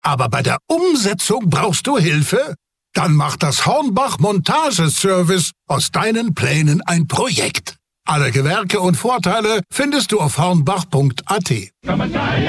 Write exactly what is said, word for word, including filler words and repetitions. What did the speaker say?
Aber bei der Umsetzung brauchst du Hilfe? Dann macht das Hornbach Montageservice aus deinen Plänen ein Projekt. Alle Gewerke und Vorteile findest du auf hornbach punkt a t.